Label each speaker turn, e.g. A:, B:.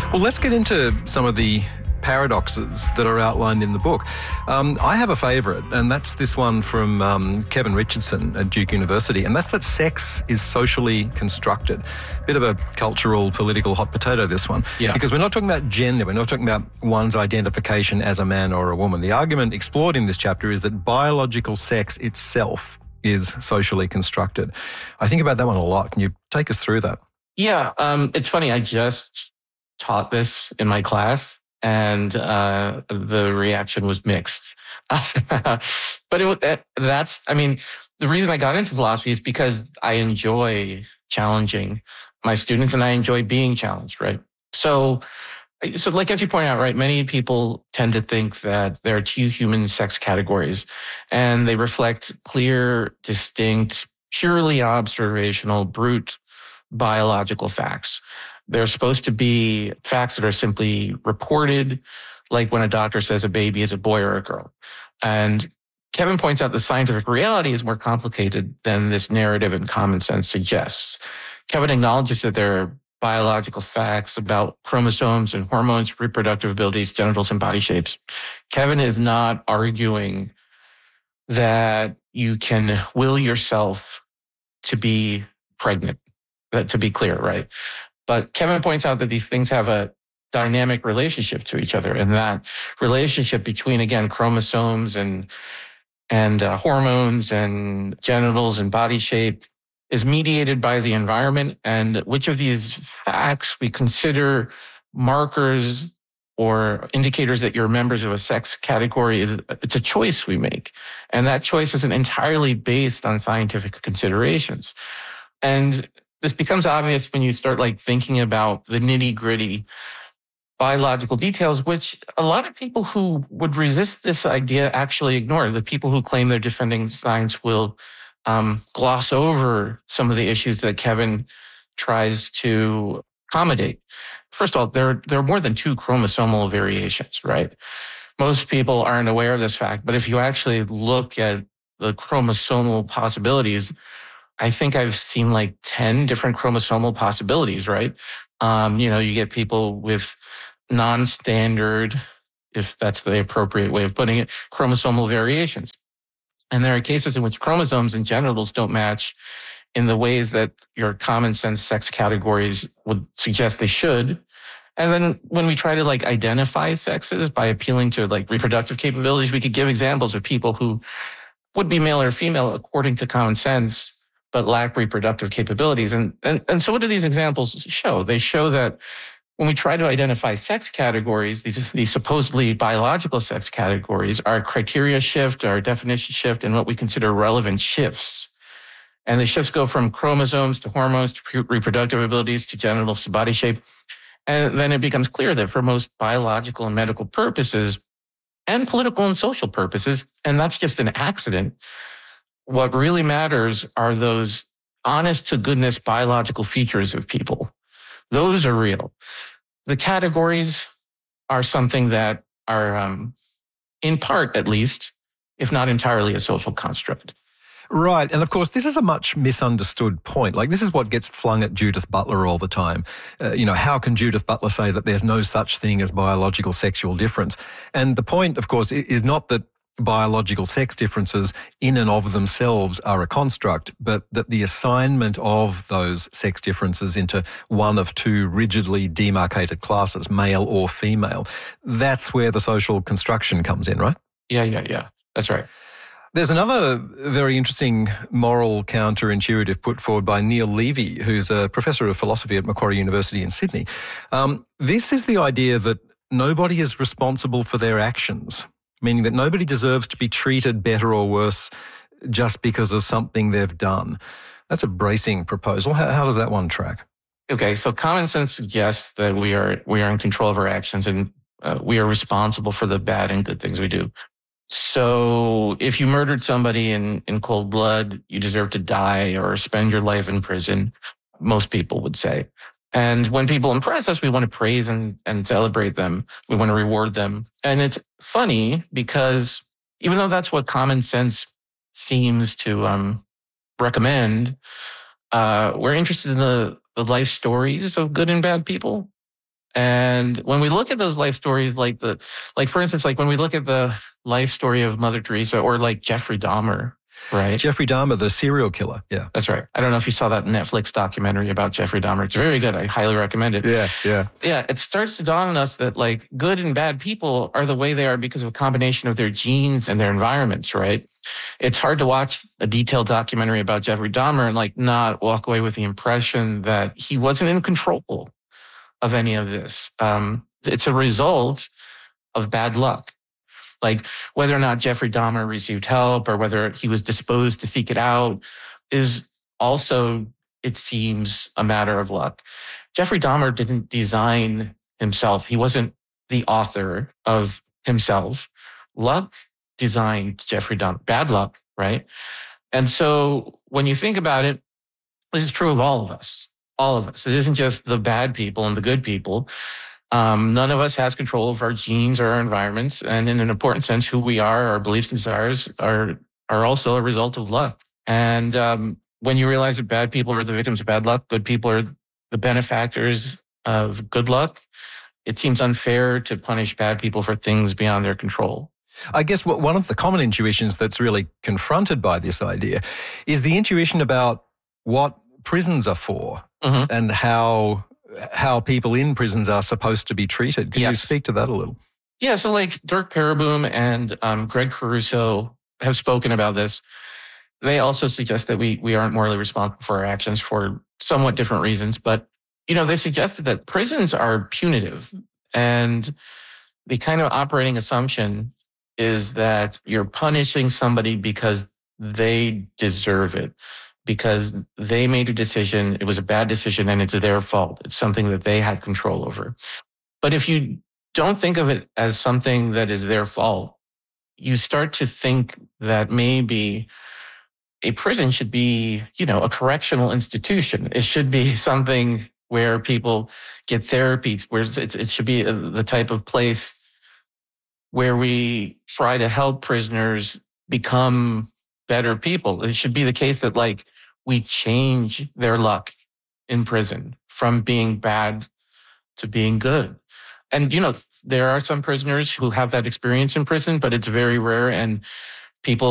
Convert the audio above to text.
A: Well, let's get into some of the paradoxes that are outlined in the book. I have a favourite, and that's this one from Kevin Richardson at Duke University, and that's that sex is socially constructed. Bit of a cultural, political hot potato, this one.
B: Yeah.
A: Because we're not talking about gender, we're not talking about one's identification as a man or a woman. The argument explored in this chapter is that biological sex itself is socially constructed. I think about that one a lot. Can you take us through that?
B: Yeah, it's funny. I just taught this in my class, and the reaction was mixed. But that's, I mean, the reason I got into philosophy is because I enjoy challenging my students, and I enjoy being challenged, right? So like as you point out, right, many people tend to think that there are two human sex categories, and they reflect clear, distinct, purely observational, brute biological facts. They're supposed to be facts that are simply reported, like when a doctor says a baby is a boy or a girl. And Kevin points out the scientific reality is more complicated than this narrative and common sense suggests. Kevin acknowledges that there are biological facts about chromosomes and hormones, reproductive abilities, genitals, and body shapes. Kevin is not arguing that you can will yourself to be pregnant. To be clear, right? But Kevin points out that these things have a dynamic relationship to each other, and that relationship between, again, chromosomes and hormones and genitals and body shape is mediated by the environment, and which of these facts we consider markers or indicators that you're members of a sex category it's a choice we make. And that choice isn't entirely based on scientific considerations. And this becomes obvious when you start thinking about the nitty-gritty biological details, which a lot of people who would resist this idea actually ignore. The people who claim they're defending science will gloss over some of the issues that Kevin tries to accommodate. First of all, there are more than two chromosomal variations, right? Most people aren't aware of this fact, but if you actually look at the chromosomal possibilities, I think I've seen 10 different chromosomal possibilities, right? You get people with non-standard, if that's the appropriate way of putting it, chromosomal variations. And there are cases in which chromosomes and genitals don't match in the ways that your common sense sex categories would suggest they should. And then when we try to identify sexes by appealing to reproductive capabilities, we could give examples of people who would be male or female according to common sense, but lack reproductive capabilities. And so what do these examples show? They show that when we try to identify sex categories, these supposedly biological sex categories, our criteria shift, our definition shift, and what we consider relevant shifts. And the shifts go from chromosomes to hormones to reproductive abilities to genitals to body shape. And then it becomes clear that for most biological and medical purposes and political and social purposes, and that's just an accident, what really matters are those honest to goodness biological features of people. Those are real. The categories are something that are, in part at least, if not entirely, a social construct.
A: Right. And of course, this is a much misunderstood point. This is what gets flung at Judith Butler all the time. How can Judith Butler say that there's no such thing as biological sexual difference? And the point, of course, is not that biological sex differences in and of themselves are a construct, but that the assignment of those sex differences into one of two rigidly demarcated classes, male or female, that's where the social construction comes in, right?
B: Yeah. That's right.
A: There's another very interesting moral counterintuitive put forward by Neil Levy, who's a professor of philosophy at Macquarie University in Sydney. This is the idea that nobody is responsible for their actions, meaning that nobody deserves to be treated better or worse just because of something they've done. That's a bracing proposal. How does that one track?
B: Okay, so common sense suggests that we are in control of our actions, and we are responsible for the bad and good things we do. So if you murdered somebody in cold blood, you deserve to die or spend your life in prison, most people would say. And when people impress us, we want to praise and celebrate them. We want to reward them. And it's funny because even though that's what common sense seems to recommend, we're interested in the life stories of good and bad people. And when we look at those life stories, like for instance, like when we look at the life story of Mother Teresa or like Jeffrey Dahmer, right?
A: Jeffrey Dahmer, the serial killer. Yeah.
B: That's right. I don't know if you saw that Netflix documentary about Jeffrey Dahmer. It's very good. I highly recommend it.
A: Yeah.
B: Yeah. It starts to dawn on us that like good and bad people are the way they are because of a combination of their genes and their environments, right? It's hard to watch a detailed documentary about Jeffrey Dahmer and like not walk away with the impression that he wasn't in control of any of this. It's a result of bad luck. Like whether or not Jeffrey Dahmer received help or whether he was disposed to seek it out is also, it seems, a matter of luck. Jeffrey Dahmer didn't design himself. He wasn't the author of himself. Luck designed Jeffrey Dahmer. Bad luck, right? And so when you think about it, this is true of all of us. All of us. It isn't just the bad people and the good people. None of us has control of our genes or our environments. And in an important sense, who we are, our beliefs and desires are also a result of luck. And when you realize that bad people are the victims of bad luck, good people are the benefactors of good luck, it seems unfair to punish bad people for things beyond their control.
A: I guess one of the common intuitions that's really confronted by this idea is the intuition about what prisons are for and how people in prisons are supposed to be treated. Can you speak to that a little?
B: Yeah, so like Dirk Pereboom and Greg Caruso have spoken about this. They also suggest that we aren't morally responsible for our actions for somewhat different reasons. But, they suggested that prisons are punitive. And the kind of operating assumption is that you're punishing somebody because they deserve it, because they made a decision, it was a bad decision, and it's their fault. It's something that they had control over. But if you don't think of it as something that is their fault, you start to think that maybe a prison should be, a correctional institution. It should be something where people get therapy, where it should be the type of place where we try to help prisoners become better people. It should be the case that like we change their luck in prison from being bad to being good. And, there are some prisoners who have that experience in prison, but it's very rare. And people